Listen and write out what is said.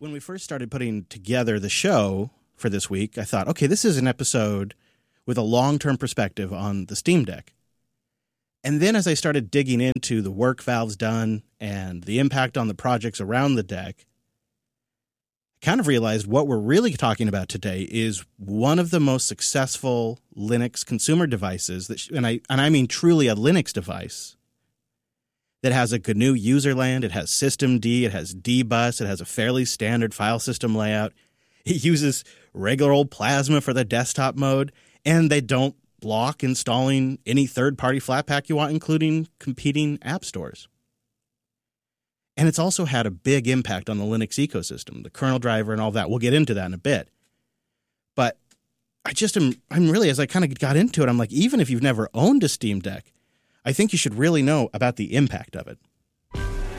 When we first started putting together the show for this week, I thought, okay, this is an episode with a long-term perspective on the Steam Deck. And then as I started digging into the work Valve's done and the impact on the projects around the deck, I kind of realized what we're really talking about today is one of the most successful Linux consumer devices, and I mean truly a Linux device, that has a GNU userland, it has systemd, it has dbus, it has a fairly standard file system layout. It uses regular old Plasma for the desktop mode, and they don't block installing any third-party Flatpak you want, including competing app stores. And it's also had a big impact on the Linux ecosystem, the kernel driver and all that. We'll get into that in a bit. But I'm really, as I kind of got into it, I'm like, even if you've never owned a Steam Deck, I think you should really know about the impact of it.